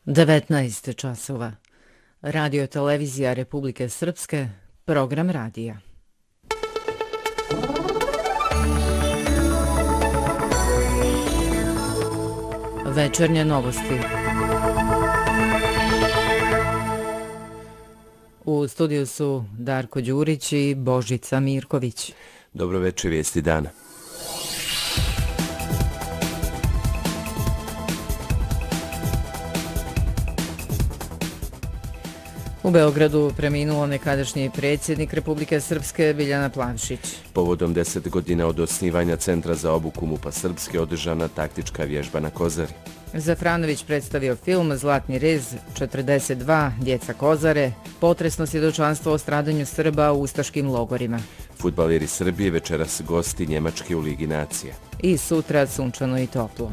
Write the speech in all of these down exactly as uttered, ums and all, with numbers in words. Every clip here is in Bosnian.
devetnaest časova. Radio televizija Republike Srpske, program radija. Večernje novosti. U studiju su Darko Đurić i Božica Mirković. Dobro večer, vijesti dana. U Beogradu preminuo nekadašnji predsjednik Republike Srpske Biljana Plavšić. Povodom deset godina od osnivanja Centra za obuku MUP-a Srpske održana taktička vježba na Kozari. Zafranović predstavio film Zlatni rez četrdeset dva, Djeca Kozare, potresno svjedočanstvo o stradanju Srba u ustaškim logorima. Fudbaleri Srbije večeras gosti Njemačke u Ligi nacija. I sutra sunčano i toplo.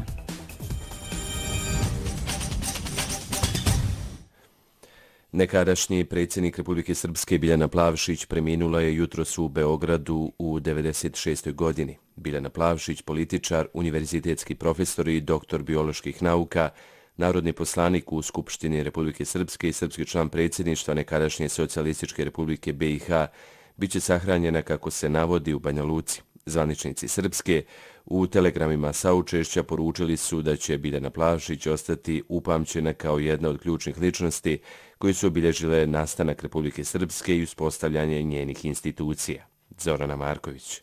Nekadašnji predsjednik Republike Srpske Biljana Plavšić preminula je jutros u Beogradu u devedeset šestoj godini. Biljana Plavšić, političar, univerzitetski profesor i doktor bioloških nauka, narodni poslanik u Skupštini Republike Srpske i srpski član predsjedništva nekadašnje Socijalističke Republike B i H, bit će sahranjena, kako se navodi, u Banja Luci. Zvaničnici Srpske u telegramima saučešća poručili su da će Biljana Plavšić ostati upamćena kao jedna od ključnih ličnosti koji su obilježile nastanak Republike Srpske i uspostavljanje njenih institucija. Zorana Marković.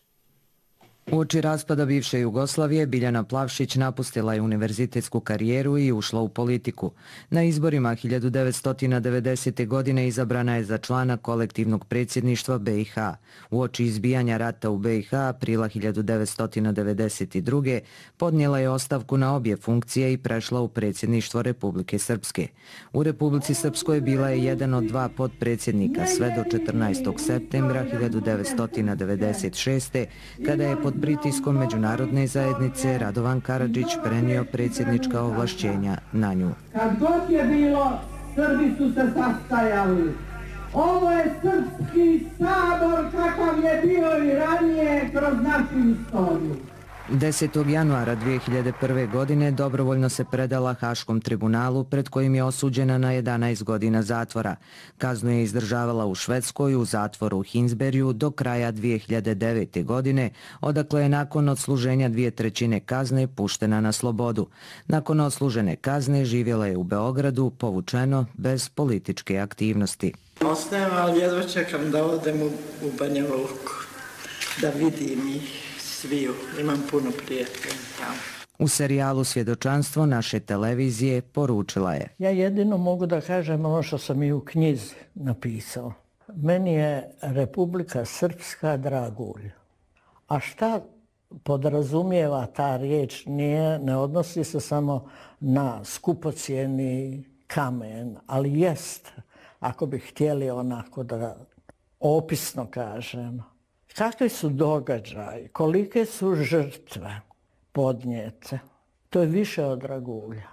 Uoči raspada bivše Jugoslavije, Biljana Plavšić napustila je univerzitetsku karijeru i ušla u politiku. Na izborima hiljadu devetsto devedesete. godine izabrana je za člana kolektivnog predsjedništva B i H. Uoči izbijanja rata u B i H aprila hiljadu devetsto devedeset druge. podnijela je ostavku na obje funkcije i prešla u predsjedništvo Republike Srpske. U Republici Srpskoj bila je jedan od dva potpredsjednika sve do četrnaestog septembra hiljadu devetsto devedeset šeste. kada je pod pritiskom međunarodne zajednice Radovan Karadžić prenio predsjednička ovlašćenja na nju. Kad god je bilo, Srbi su se sastajali. Ovo je Srpski sabor kakav je bio i ranije kroz našu istoriju. desetog januara dvije hiljade prve. godine dobrovoljno se predala Haškom tribunalu, pred kojim je osuđena na jedanaest godina zatvora. Kaznu je izdržavala u Švedskoj u zatvoru u Hinsberiju do kraja dvije hiljade devete. godine, odakle je nakon odsluženja dvije trećine kazne puštena na slobodu. Nakon odslužene kazne živjela je u Beogradu, povučeno, bez političke aktivnosti. Ostajem, ali jedva čekam da odem u, u Banja Luku, da vidim ih. Sviju. Imam puno prijatelja tamo. U serijalu Svjedočanstvo naše televizije poručila je: Ja jedino mogu da kažem ono što sam i u knjizi napisao. Meni je Republika Srpska dragulj. A šta podrazumijeva ta riječ? Nije, ne odnosi se samo na skupocijeni kamen, ali jest, ako bi htjeli onako da opisno kažem. Kakvi su događaji, kolike su žrtve podnijete, to je više od dragulja.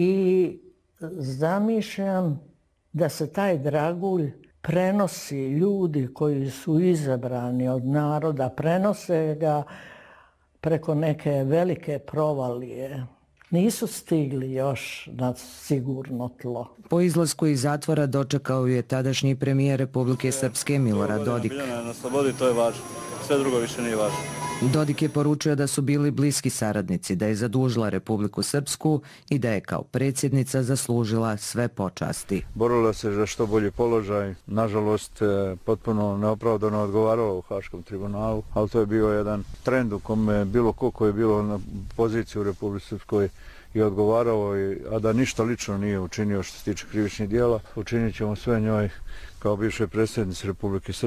I zamišljam da se taj dragulj prenosi, ljudi koji su izabrani od naroda, prenose ga preko neke velike provalije. Nisu stigli još na sigurno tlo. Po izlasku iz zatvora dočekao je tadašnji premijer Republike Srpske Milorad Dodik. Biljana na slobodi, to je važno. Sve drugo više nije važno. Dodik je poručio da su bili bliski saradnici, da je zadužila Republiku Srpsku i da je kao predsjednica zaslužila sve počasti. Borila se za što bolji položaj, nažalost potpuno neopravdano odgovarala u Haškom tribunalu, ali to je bio jedan trend u kome bilo ko ko je bilo na poziciji u Republici Srpskoj i odgovarao, a da ništa lično nije učinio što se tiče krivičnih dijela. Učinit ćemo sve njoj kao bivšoj predsjednici Republike Srpske.